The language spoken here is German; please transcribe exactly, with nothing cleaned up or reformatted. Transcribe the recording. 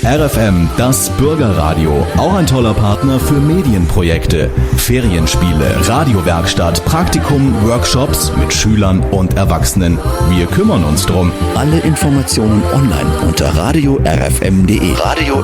R F M, das Bürgerradio. Auch ein toller Partner für Medienprojekte, Ferienspiele, Radiowerkstatt, Praktikum, Workshops mit Schülern und Erwachsenen. Wir kümmern uns drum. Alle Informationen online unter radio r f m punkt d e. Radio